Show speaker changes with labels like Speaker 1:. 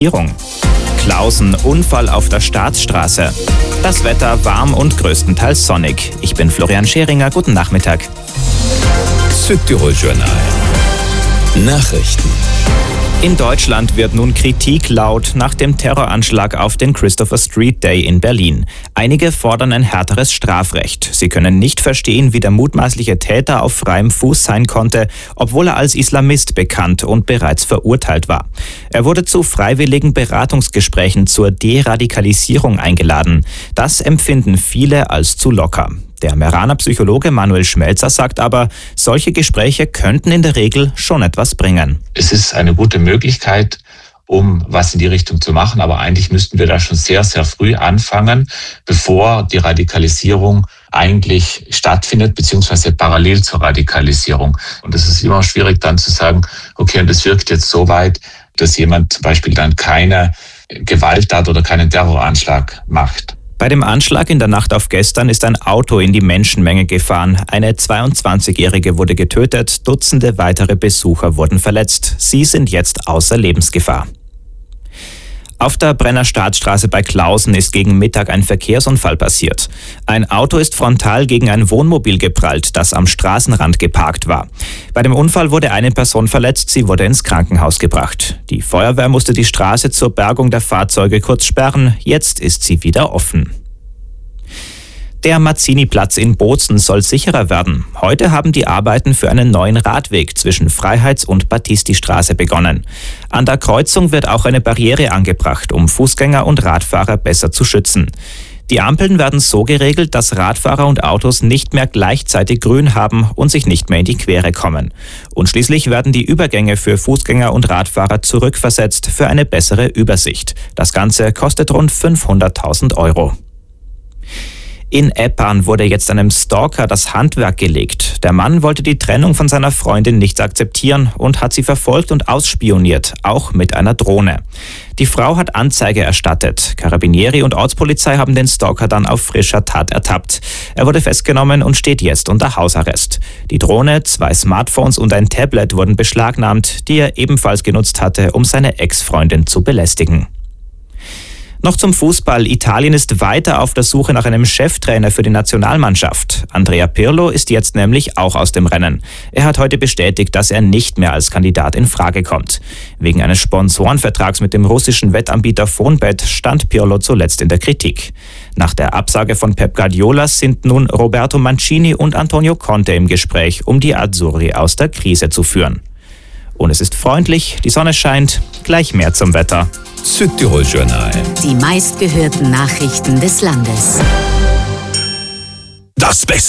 Speaker 1: Klausen, Unfall auf der Staatsstraße. Das Wetter warm und größtenteils sonnig. Ich bin Florian Scheringer, guten Nachmittag.
Speaker 2: Südtirol Journal. Nachrichten.
Speaker 1: In Deutschland wird nun Kritik laut nach dem Terroranschlag auf den Christopher Street Day in Berlin. Einige fordern ein härteres Strafrecht. Sie können nicht verstehen, wie der mutmaßliche Täter auf freiem Fuß sein konnte, obwohl er als Islamist bekannt und bereits verurteilt war. Er wurde zu freiwilligen Beratungsgesprächen zur Deradikalisierung eingeladen. Das empfinden viele als zu locker. Der Meraner Psychologe Manuel Schmelzer sagt aber, solche Gespräche könnten in der Regel schon etwas bringen.
Speaker 3: Es ist eine gute Möglichkeit, um was in die Richtung zu machen, aber eigentlich müssten wir da schon sehr, sehr früh anfangen, bevor die Radikalisierung eigentlich stattfindet, beziehungsweise parallel zur Radikalisierung. Und es ist immer schwierig dann zu sagen, okay, und das wirkt jetzt so weit, dass jemand zum Beispiel dann keine Gewalttat oder keinen Terroranschlag macht.
Speaker 1: Bei dem Anschlag in der Nacht auf gestern ist ein Auto in die Menschenmenge gefahren. Eine 22-Jährige wurde getötet, Dutzende weitere Besucher wurden verletzt. Sie sind jetzt außer Lebensgefahr. Auf der Brenner Staatsstraße bei Klausen ist gegen Mittag ein Verkehrsunfall passiert. Ein Auto ist frontal gegen ein Wohnmobil geprallt, das am Straßenrand geparkt war. Bei dem Unfall wurde eine Person verletzt, sie wurde ins Krankenhaus gebracht. Die Feuerwehr musste die Straße zur Bergung der Fahrzeuge kurz sperren, jetzt ist sie wieder offen. Der Mazzini-Platz in Bozen soll sicherer werden. Heute haben die Arbeiten für einen neuen Radweg zwischen Freiheits- und Battisti-Straße begonnen. An der Kreuzung wird auch eine Barriere angebracht, um Fußgänger und Radfahrer besser zu schützen. Die Ampeln werden so geregelt, dass Radfahrer und Autos nicht mehr gleichzeitig grün haben und sich nicht mehr in die Quere kommen. Und schließlich werden die Übergänge für Fußgänger und Radfahrer zurückversetzt für eine bessere Übersicht. Das Ganze kostet rund 500.000 Euro. In Eppan wurde jetzt einem Stalker das Handwerk gelegt. Der Mann wollte die Trennung von seiner Freundin nicht akzeptieren und hat sie verfolgt und ausspioniert, auch mit einer Drohne. Die Frau hat Anzeige erstattet. Carabinieri und Ortspolizei haben den Stalker dann auf frischer Tat ertappt. Er wurde festgenommen und steht jetzt unter Hausarrest. Die Drohne, 2 Smartphones und ein Tablet wurden beschlagnahmt, die er ebenfalls genutzt hatte, um seine Ex-Freundin zu belästigen. Noch zum Fußball. Italien ist weiter auf der Suche nach einem Cheftrainer für die Nationalmannschaft. Andrea Pirlo ist jetzt nämlich auch aus dem Rennen. Er hat heute bestätigt, dass er nicht mehr als Kandidat in Frage kommt. Wegen eines Sponsorenvertrags mit dem russischen Wettanbieter Fonbet stand Pirlo zuletzt in der Kritik. Nach der Absage von Pep Guardiola sind nun Roberto Mancini und Antonio Conte im Gespräch, um die Azzurri aus der Krise zu führen. Und es ist freundlich, die Sonne scheint, gleich mehr zum Wetter.
Speaker 2: Südtirol Journal.
Speaker 4: Die meistgehörten Nachrichten des Landes.
Speaker 2: Das Beste.